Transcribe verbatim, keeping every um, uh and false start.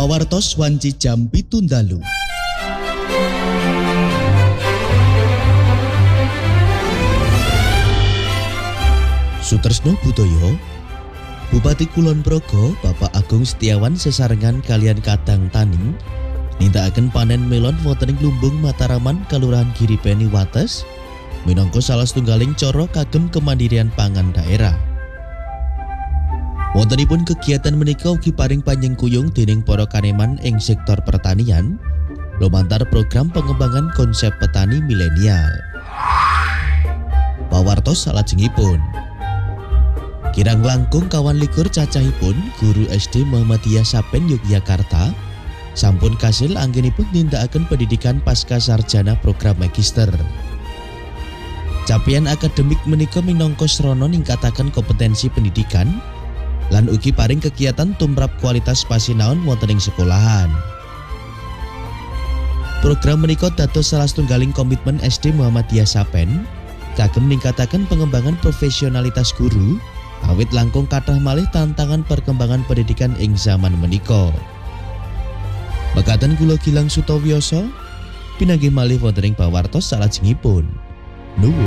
Pawartos wanci jam pitu dalu. Sutresno Butoyo, Bupati Kulon Progo, Bapak Agung Setiawan sesarengan kalian Kadang Taning nindakaken panen melon wonten ing Lumbung Mataraman, Kalurahan Giripeni Wates, minangka salah setunggaling cara kagem kemandirian pangan daerah. Wontenipun kegiatan menika ugi paring panjengguyung dening para kaneman ing sektor pertanian lumantar program pengembangan konsep petani milenial. Pawartos salajengipun kirang langkung kawan likur cacahipun guru S D Muhammadiyah Sapen Yogyakarta sampun kasil anggenipun nindakaken pendidikan pasca sarjana program magister. Capaian akademik menika minangka srana ningkataken kompetensi pendidikan lan ugi paring kegiatan tumrap kualitas pasinaon wonten ing sekolahan. Program menika dados salah setunggaling komitmen S D Muhammadiyah Sapen kagem ningkataken pengembangan profesionalitas guru awit langkung kathah malih tantangan perkembangan pendidikan ing zaman menika. Mekaten kula Gilang Sutowioso pinanggih malih wonten ing pawartos salajengipun. Nuwun.